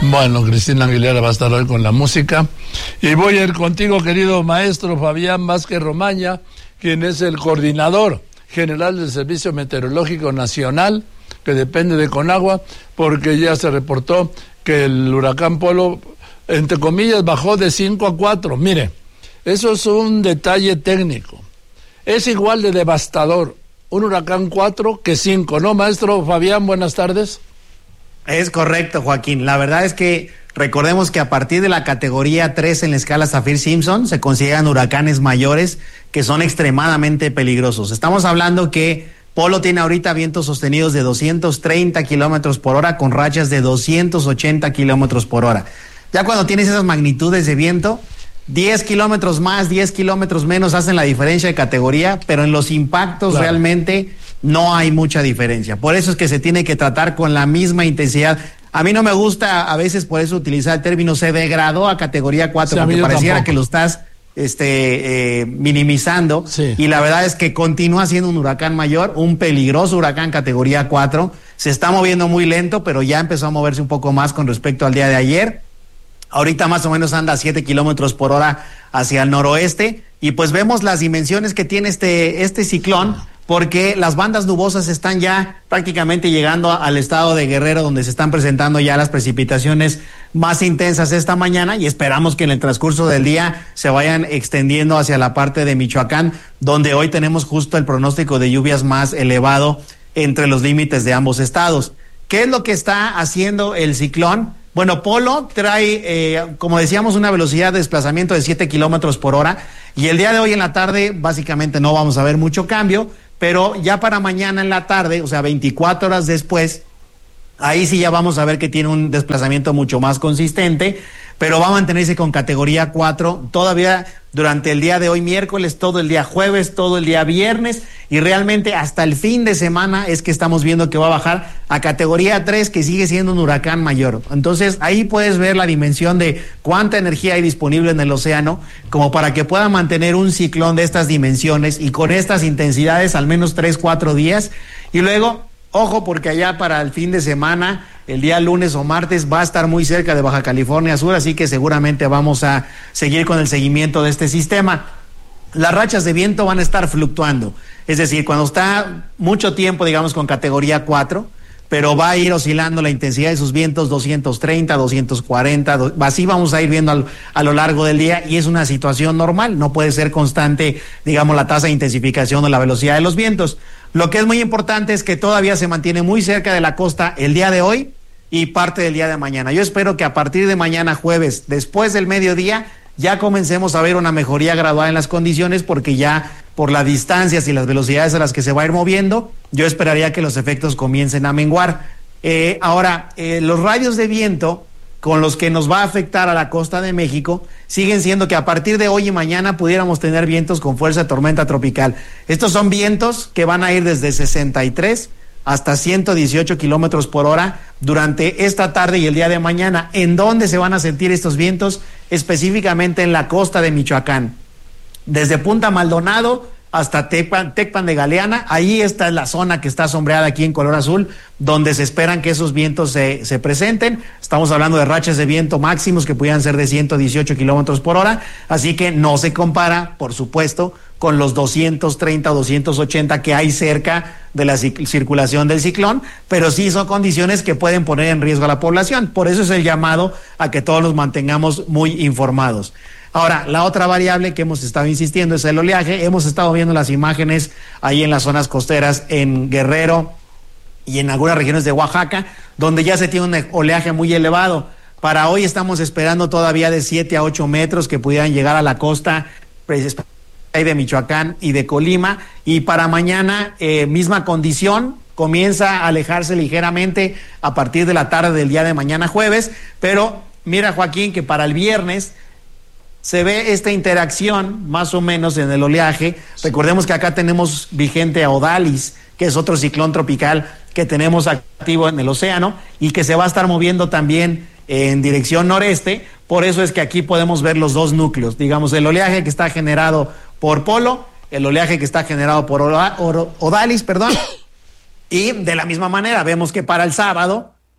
Bueno, Cristina Aguilera va a estar hoy con la música. Y voy a ir contigo, querido maestro Fabián Vázquez Romaña, quien es el coordinador general del Servicio Meteorológico Nacional, que depende de Conagua, porque ya se reportó que el huracán Polo, entre comillas, bajó de 5 a 4. Mire, eso es un detalle técnico. Es igual de devastador un huracán 4 que 5, ¿no, maestro Fabián? Buenas tardes. Es correcto, Joaquín. La verdad es que recordemos que a partir de la categoría 3 en la escala Saffir-Simpson se consideran huracanes mayores que son extremadamente peligrosos. Estamos hablando que Polo tiene ahorita vientos sostenidos de 230 kilómetros por hora con rachas de 280 kilómetros por hora. Ya cuando tienes esas magnitudes de viento, 10 kilómetros más, 10 kilómetros menos hacen la diferencia de categoría, pero en los impactos realmente no hay mucha diferencia. Por eso es que se tiene que tratar con la misma intensidad. A mí no me gusta a veces por eso utilizar el término se degradó a categoría 4, sí, porque pareciera tampoco que lo estás minimizando. Sí. Y la verdad es que continúa siendo un huracán mayor, un peligroso huracán categoría 4. Se está moviendo muy lento, pero ya empezó a moverse un poco más con respecto al día de ayer. Ahorita más o menos anda a 7 kilómetros por hora hacia el noroeste. Y pues vemos las dimensiones que tiene este ciclón, porque las bandas nubosas están ya prácticamente llegando al estado de Guerrero, donde se están presentando ya las precipitaciones más intensas esta mañana, y esperamos que en el transcurso del día se vayan extendiendo hacia la parte de Michoacán, donde hoy tenemos justo el pronóstico de lluvias más elevado entre los límites de ambos estados. ¿Qué es lo que está haciendo el ciclón? Bueno, Polo trae, como decíamos, una velocidad de desplazamiento de 7 kilómetros por hora, y el día de hoy en la tarde básicamente no vamos a ver mucho cambio, pero ya para mañana en la tarde, o sea, 24 horas después, ahí sí ya vamos a ver que tiene un desplazamiento mucho más consistente, pero va a mantenerse con categoría 4 todavía durante el día de hoy, miércoles, todo el día jueves, todo el día viernes, y realmente hasta el fin de semana es que estamos viendo que va a bajar a categoría 3, que sigue siendo un huracán mayor. Entonces ahí puedes ver la dimensión de cuánta energía hay disponible en el océano como para que pueda mantener un ciclón de estas dimensiones y con estas intensidades al menos 3-4 días. Y luego, ojo, porque allá para el fin de semana, el día lunes o martes, va a estar muy cerca de Baja California Sur, así que seguramente vamos a seguir con el seguimiento de este sistema. Las rachas de viento van a estar fluctuando, es decir, cuando está mucho tiempo, digamos, con categoría 4, pero va a ir oscilando la intensidad de sus vientos 230, 240, así vamos a ir viendo a lo largo del día, y es una situación normal, no puede ser constante, digamos, la tasa de intensificación o la velocidad de los vientos. Lo que es muy importante es que todavía se mantiene muy cerca de la costa el día de hoy y parte del día de mañana. Yo espero que a partir de mañana jueves, después del mediodía, ya comencemos a ver una mejoría gradual en las condiciones, porque ya por las distancias y las velocidades a las que se va a ir moviendo, yo esperaría que los efectos comiencen a menguar. Ahora, los radios de viento con los que nos va a afectar a la costa de México siguen siendo que a partir de hoy y mañana pudiéramos tener vientos con fuerza de tormenta tropical. Estos son vientos que van a ir desde 63 hasta 118 kilómetros por hora durante esta tarde y el día de mañana. ¿En dónde se van a sentir estos vientos? Específicamente en la costa de Michoacán, desde Punta Maldonado hasta Tecpan de Galeana. Ahí está la zona que está sombreada aquí en color azul, donde se esperan que esos vientos se presenten. Estamos hablando de rachas de viento máximos que pudieran ser de 118 kilómetros por hora, así que no se compara, por supuesto, con los 230 o 280 que hay cerca de la circulación del ciclón, pero sí son condiciones que pueden poner en riesgo a la población. Por eso es el llamado a que todos nos mantengamos muy informados. Ahora, la otra variable que hemos estado insistiendo es el oleaje. Hemos estado viendo las imágenes ahí en las zonas costeras en Guerrero y en algunas regiones de Oaxaca, donde ya se tiene un oleaje muy elevado. Para hoy estamos esperando todavía de 7 a 8 metros que pudieran llegar a la costa de Michoacán y de Colima, y para mañana misma condición, comienza a alejarse ligeramente a partir de la tarde del día de mañana jueves, pero mira, Joaquín, que para el viernes se ve esta interacción más o menos en el oleaje. Recordemos que acá tenemos vigente a Odalis, que es otro ciclón tropical que tenemos activo en el océano y que se va a estar moviendo también en dirección noreste. Por eso es que aquí podemos ver los dos núcleos, digamos, el oleaje que está generado por Polo, el oleaje que está generado por Odalis, y de la misma manera vemos que para el sábado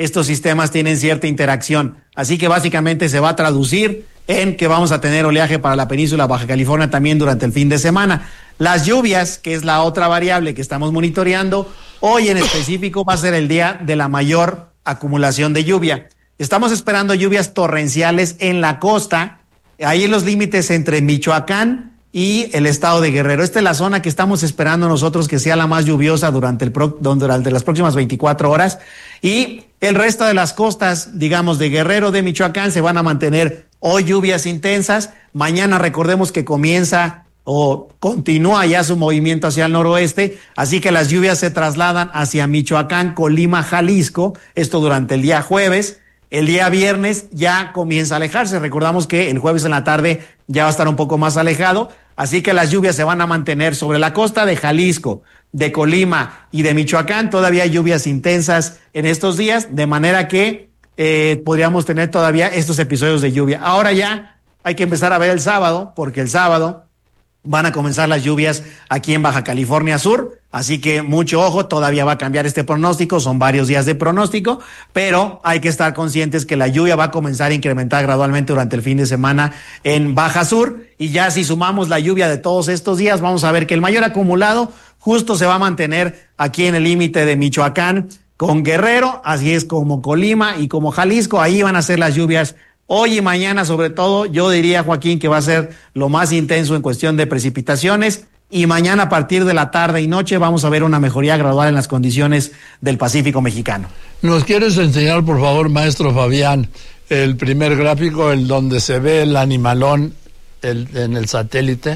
estos sistemas tienen cierta interacción. Así que básicamente se va a traducir en que vamos a tener oleaje para la península Baja California también durante el fin de semana. Las lluvias, que es la otra variable que estamos monitoreando, hoy en específico va a ser el día de la mayor acumulación de lluvia. Estamos esperando lluvias torrenciales en la costa, ahí en los límites entre Michoacán y el estado de Guerrero. Esta es la zona que estamos esperando nosotros que sea la más lluviosa durante las próximas 24 horas. Y el resto de las costas, digamos, de Guerrero, de Michoacán, se van a mantener hoy lluvias intensas. Mañana recordemos que comienza o continúa ya su movimiento hacia el noroeste, así que las lluvias se trasladan hacia Michoacán, Colima, Jalisco, esto durante el día jueves. El día viernes ya comienza a alejarse, recordamos que el jueves en la tarde ya va a estar un poco más alejado, así que las lluvias se van a mantener sobre la costa de Jalisco, de Colima y de Michoacán. Todavía hay lluvias intensas en estos días, de manera que podríamos tener todavía estos episodios de lluvia. Ahora ya hay que empezar a ver el sábado, porque el sábado van a comenzar las lluvias aquí en Baja California Sur, así que mucho ojo, todavía va a cambiar este pronóstico, son varios días de pronóstico, pero hay que estar conscientes que la lluvia va a comenzar a incrementar gradualmente durante el fin de semana en Baja Sur, y ya si sumamos la lluvia de todos estos días, vamos a ver que el mayor acumulado justo se va a mantener aquí en el límite de Michoacán con Guerrero, así es como Colima y como Jalisco, ahí van a ser las lluvias. Hoy y mañana, sobre todo, yo diría, Joaquín, que va a ser lo más intenso en cuestión de precipitaciones, y mañana a partir de la tarde y noche vamos a ver una mejoría gradual en las condiciones del Pacífico mexicano. ¿Nos quieres enseñar, por favor, maestro Fabián, el primer gráfico, el donde se ve el animalón en el satélite?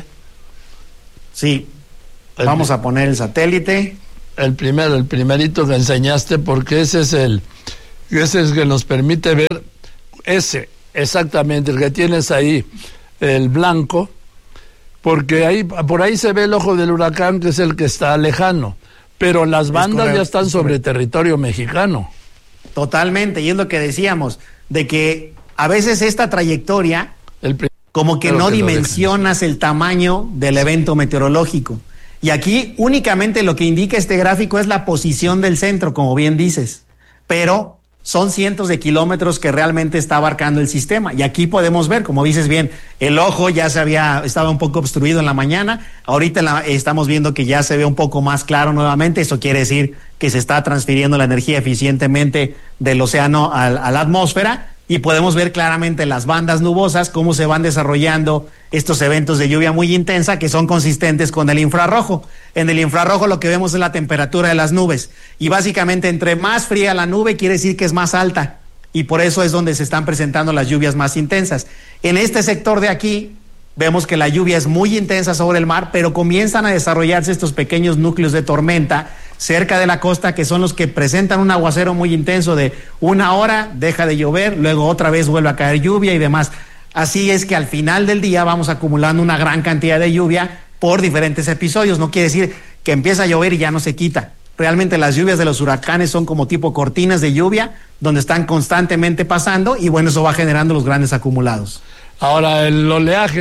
Sí, vamos a poner el satélite. El primerito que enseñaste, porque ese es el que nos permite ver exactamente, el que tienes ahí, el blanco, porque por ahí se ve el ojo del huracán, que es el que está lejano, pero las bandas ya están sobre territorio mexicano. Totalmente, y es lo que decíamos, de que a veces esta trayectoria, como que no dimensionas el tamaño del evento meteorológico. Y aquí únicamente lo que indica este gráfico es la posición del centro, como bien dices, pero son cientos de kilómetros que realmente está abarcando el sistema. Y aquí podemos ver, como dices bien, el ojo ya estaba un poco obstruido en la mañana. Ahorita estamos viendo que ya se ve un poco más claro nuevamente. Eso quiere decir que se está transfiriendo la energía eficientemente del océano a la atmósfera. Y podemos ver claramente las bandas nubosas, cómo se van desarrollando estos eventos de lluvia muy intensa que son consistentes con el infrarrojo. En el infrarrojo lo que vemos es la temperatura de las nubes, y básicamente entre más fría la nube quiere decir que es más alta, y por eso es donde se están presentando las lluvias más intensas. En este sector de aquí vemos que la lluvia es muy intensa sobre el mar, pero comienzan a desarrollarse estos pequeños núcleos de tormenta cerca de la costa, que son los que presentan un aguacero muy intenso de una hora, deja de llover, luego otra vez vuelve a caer lluvia y demás. Así es que al final del día vamos acumulando una gran cantidad de lluvia por diferentes episodios. No quiere decir que empieza a llover y ya no se quita. Realmente las lluvias de los huracanes son como tipo cortinas de lluvia, donde están constantemente pasando, y bueno, eso va generando los grandes acumulados. Ahora, el oleaje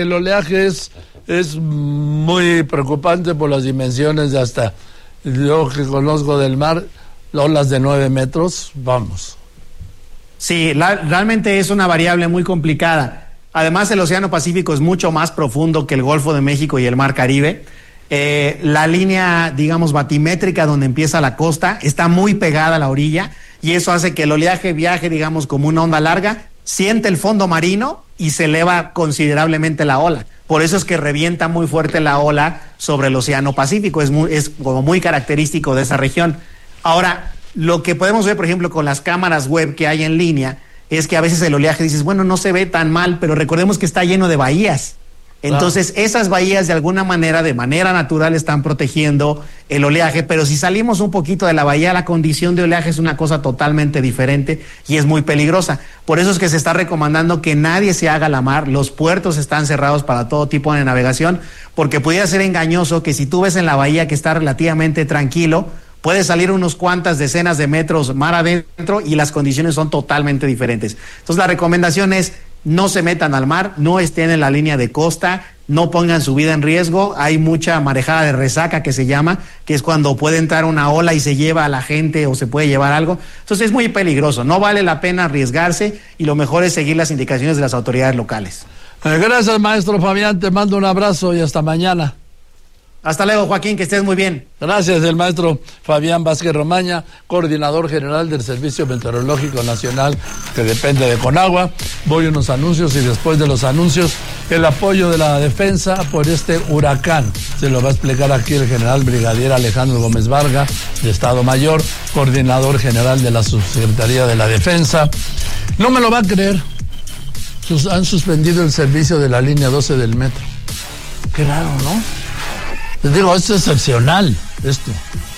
es muy preocupante por las dimensiones de hasta... Yo que conozco del mar, olas de 9 metros, vamos. Sí, realmente es una variable muy complicada. Además, el Océano Pacífico es mucho más profundo que el Golfo de México y el Mar Caribe. La línea, digamos, batimétrica donde empieza la costa está muy pegada a la orilla, y eso hace que el oleaje viaje, digamos, como una onda larga, siente el fondo marino y se eleva considerablemente la ola. Por eso es que revienta muy fuerte la ola sobre el Océano Pacífico, es como muy característico de esa región. Ahora, lo que podemos ver, por ejemplo, con las cámaras web que hay en línea, es que a veces el oleaje dices, bueno, no se ve tan mal, pero recordemos que está lleno de bahías. Entonces, esas bahías de alguna manera, de manera natural, están protegiendo el oleaje, pero si salimos un poquito de la bahía, la condición de oleaje es una cosa totalmente diferente y es muy peligrosa. Por eso es que se está recomendando que nadie se haga a la mar, los puertos están cerrados para todo tipo de navegación, porque pudiera ser engañoso que si tú ves en la bahía que está relativamente tranquilo, puede salir unos cuantas decenas de metros mar adentro y las condiciones son totalmente diferentes. Entonces, la recomendación es: no se metan al mar, no estén en la línea de costa, no pongan su vida en riesgo. Hay mucha marejada de resaca que se llama, que es cuando puede entrar una ola y se lleva a la gente o se puede llevar algo. Entonces es muy peligroso, no vale la pena arriesgarse y lo mejor es seguir las indicaciones de las autoridades locales. Gracias, maestro Fabián, te mando un abrazo y hasta mañana. Hasta luego, Joaquín, que estés muy bien. Gracias, el maestro Fabián Vázquez Romaña, coordinador general del Servicio Meteorológico Nacional, que depende de Conagua. Voy a unos anuncios y después de los anuncios, el apoyo de la defensa por este huracán. Se lo va a explicar aquí el general brigadier Alejandro Gómez Varga, de Estado Mayor, coordinador general de la Subsecretaría de la Defensa. No me lo va a creer. Han suspendido el servicio de la línea 12 del metro. Qué raro, ¿no? Les digo, esto es excepcional, esto.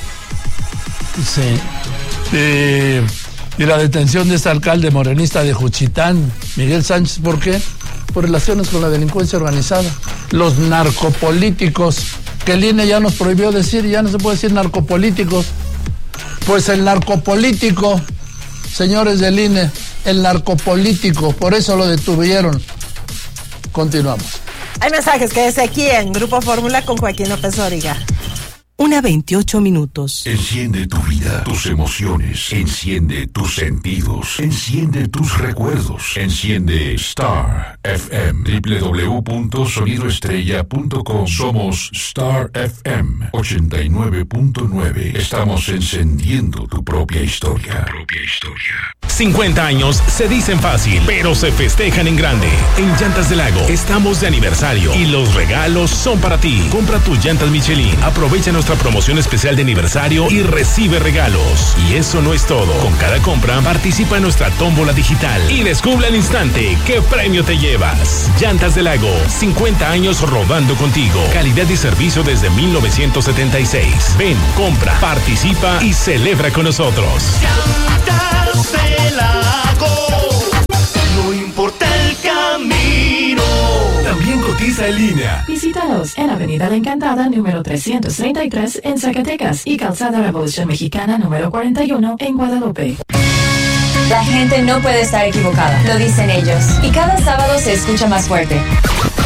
Sí. Y la detención de este alcalde morenista de Juchitán, Miguel Sánchez, ¿por qué? Por relaciones con la delincuencia organizada. Los narcopolíticos, que el INE ya nos prohibió decir, ya no se puede decir narcopolíticos. Pues el narcopolítico, señores del INE, el narcopolítico, por eso lo detuvieron. Continuamos. Hay mensajes, quédese aquí en Grupo Fórmula con Joaquín López Dóriga. 1:28. Enciende tu vida, tus emociones, enciende tus sentidos, enciende tus recuerdos, enciende Star FM, www.sonidoestrella.com. Somos Star FM 89.9. Estamos encendiendo tu propia historia. 50 años se dicen fácil, pero se festejan en grande. En Llantas del Lago estamos de aniversario y los regalos son para ti. Compra tus llantas Michelin, aprovecha nuestra promoción especial de aniversario y recibe regalos. Y eso no es todo. Con cada compra participa en nuestra tómbola digital y descubre al instante qué premio te llevas. Llantas del Lago, 50 años rodando contigo. Calidad y servicio desde 1976. Ven, compra, participa y celebra con nosotros. Llantas del Lago, no importa el camino. También cotiza en línea. Visítanos en Avenida La Encantada, número 333 en Zacatecas y Calzada Revolución Mexicana, número 41 en Guadalupe. La gente no puede estar equivocada, lo dicen ellos. Y cada sábado se escucha más fuerte.